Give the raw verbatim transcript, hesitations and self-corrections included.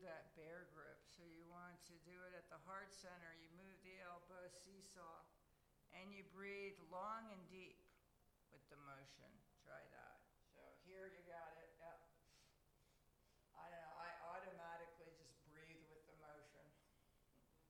that bear grip. So you want to do it at the heart center. You move the elbow, seesaw, and you breathe long and deep with the motion. Try that. So here you got